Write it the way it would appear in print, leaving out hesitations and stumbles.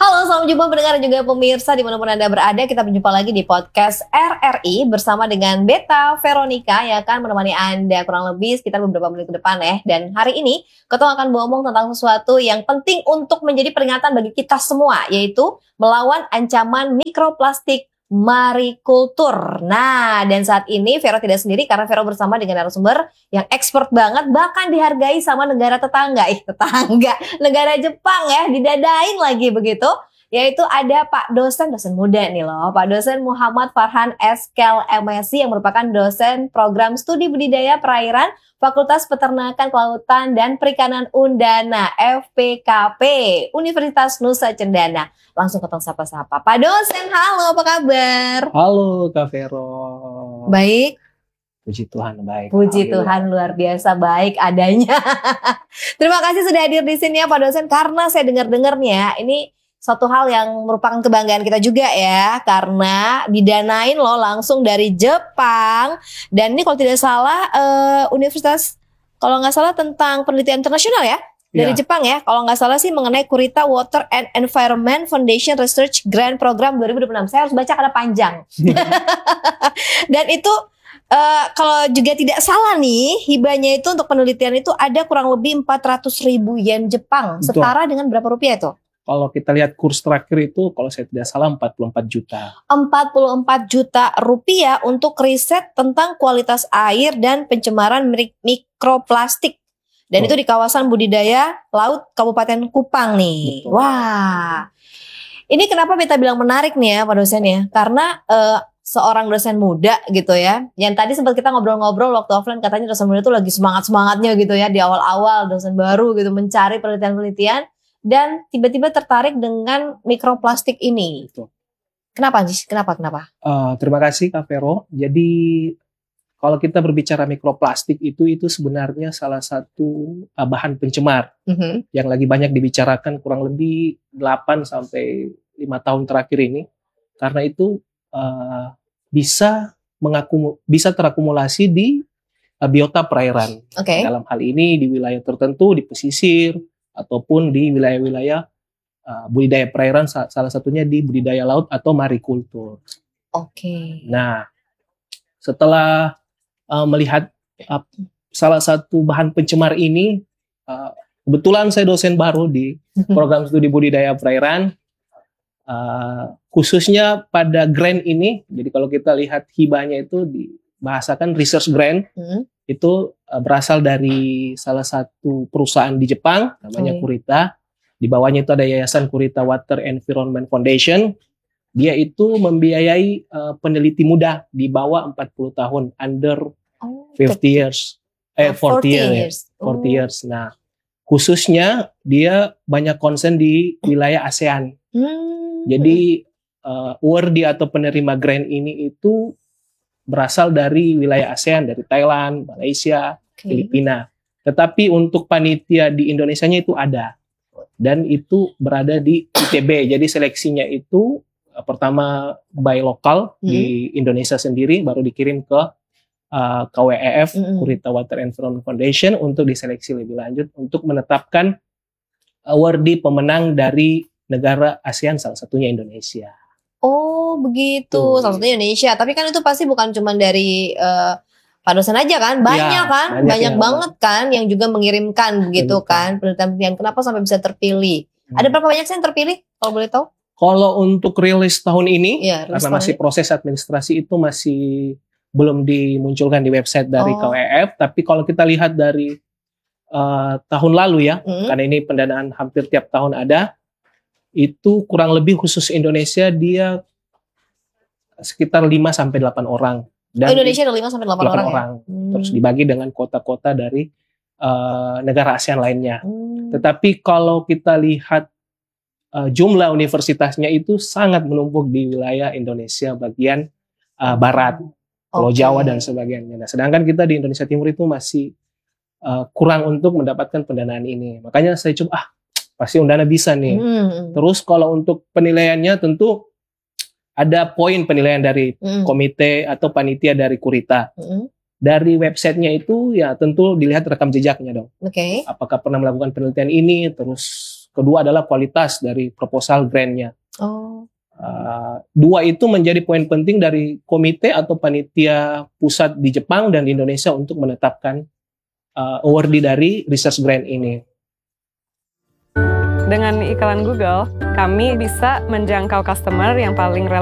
Halo, selamat jumpa pendengar dan juga pemirsa dimanapun Anda berada. Kita berjumpa lagi di podcast RRI bersama dengan Beta Veronica yang akan menemani Anda kurang lebih sekitar beberapa menit ke depan ya. Dan hari ini Ketua akan ngomong tentang sesuatu yang penting untuk menjadi peringatan bagi kita semua, yaitu melawan ancaman mikroplastik marikultur. Nah, dan saat ini Vero tidak sendiri karena Vero bersama dengan narasumber yang expert banget, bahkan dihargai sama negara tetangga. Negara Jepang ya, didadain lagi begitu. Yaitu ada Pak dosen muda nih loh, Pak dosen Muhammad Farhan Eskel MSc yang merupakan dosen program studi budidaya perairan Fakultas Peternakan Kelautan dan Perikanan Undana FPKP Universitas Nusa Cendana. Langsung ketemu sapa-sapa. Pak dosen, halo, apa kabar? Halo Kak Vero. Baik. Puji Tuhan baik. Puji Tuhan, luar biasa baik adanya. Terima kasih sudah hadir di sini ya Pak dosen, karena saya dengar-dengar nih ya, ini suatu hal yang merupakan kebanggaan kita juga ya, karena didanain loh langsung dari Jepang. Dan ini kalau tidak salah universitas, kalau nggak salah tentang penelitian internasional ya, dari Jepang ya, kalau nggak salah sih mengenai Kurita Water and Environment Foundation Research Grant Program 2026. Saya harus baca karena panjang. Dan itu kalau juga tidak salah nih, hibahnya itu untuk penelitian itu ada kurang lebih 400.000 yen Jepang. Betul. Setara dengan berapa rupiah itu? Kalau kita lihat kurs terakhir itu, kalau saya tidak salah 44 juta. 44 juta rupiah untuk riset tentang kualitas air dan pencemaran mikroplastik. Dan itu di kawasan budidaya laut Kabupaten Kupang nih. Betul. Wah, ini kenapa Beta bilang menarik nih ya Pak dosen ya? Karena seorang dosen muda gitu ya, yang tadi sempat kita ngobrol-ngobrol waktu offline, katanya dosen muda itu lagi semangat-semangatnya gitu ya di awal-awal, dosen baru gitu mencari penelitian-penelitian. Dan tiba-tiba tertarik dengan mikroplastik ini. Betul. Kenapa sih? Kenapa? Terima kasih Kak Vero. Jadi kalau kita berbicara mikroplastik itu sebenarnya salah satu bahan pencemar yang lagi banyak dibicarakan kurang lebih 8 sampai 5 tahun terakhir ini. Karena itu bisa terakumulasi di biota perairan. Okay. Dalam hal ini di wilayah tertentu, di pesisir, ataupun di wilayah-wilayah budidaya perairan, salah satunya di budidaya laut atau marikultur. Oke. Nah, setelah melihat salah satu bahan pencemar ini, kebetulan saya dosen baru di program studi budidaya perairan, khususnya pada grant ini. Jadi kalau kita lihat hibahnya itu dibahasakan research grant, itu berasal dari salah satu perusahaan di Jepang namanya Kurita. Di bawahnya itu ada yayasan Kurita Water Environment Foundation. Dia itu membiayai peneliti muda di bawah 40 tahun, under 50 years. 40 years. Nah, khususnya dia banyak concern di wilayah ASEAN. Jadi awardee atau penerima grant ini itu berasal dari wilayah ASEAN, dari Thailand, Malaysia, Filipina. Tetapi untuk panitia di Indonesianya itu ada. Dan itu berada di ITB. Jadi seleksinya itu pertama by lokal di Indonesia sendiri, baru dikirim ke KWEF, Kurita Water Environment Foundation, untuk diseleksi lebih lanjut untuk menetapkan awardee pemenang dari negara ASEAN, salah satunya Indonesia. Oh begitu, salah satunya Indonesia. Tapi kan itu pasti bukan cuma dari Pak dosen aja kan, banyak banget kan yang juga mengirimkan begitu kan penelitian. Kenapa sampai bisa terpilih? Ada berapa banyak sih yang terpilih kalau boleh tahu? Kalau untuk rilis tahun ini, ya, karena masih proses administrasi itu masih belum dimunculkan di website dari KWF. Tapi kalau kita lihat dari tahun lalu ya, karena ini pendanaan hampir tiap tahun ada, itu kurang lebih khusus Indonesia dia sekitar 5-8 orang. Dan Indonesia ada 5-8 orang ya? Terus dibagi dengan kota-kota dari negara ASEAN lainnya. Tetapi kalau kita lihat jumlah universitasnya itu sangat menumpuk di wilayah Indonesia bagian barat, Pulau Jawa dan sebagainya. Nah, sedangkan kita di Indonesia Timur itu masih kurang untuk mendapatkan pendanaan ini. Makanya saya coba pasti Undana bisa nih. Terus kalau untuk penilaiannya tentu ada poin penilaian dari komite atau panitia dari Kurita. Dari websitenya itu ya tentu dilihat rekam jejaknya dong. Apakah pernah melakukan penelitian ini, terus kedua adalah kualitas dari proposal grant-nya. Oh. Dua itu menjadi poin penting dari komite atau panitia pusat di Jepang dan di Indonesia untuk menetapkan awardee dari research grant ini. Dengan iklan Google, kami bisa menjangkau customer yang paling relevan